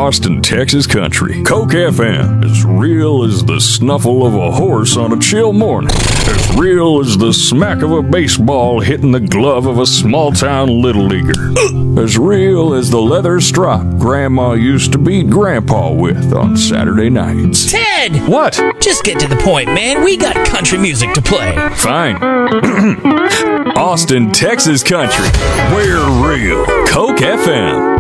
Austin, Texas country. Coke FM, as real as the snuffle of a horse on a chill morning. As real as the smack of a baseball hitting the glove of a small-town little leaguer. As real as the leather strop Grandma used to beat Grandpa with on Saturday nights. Ted! What? Just get to the point, man. We got country music to play. Fine. Austin, Texas country. We're real. Coke FM.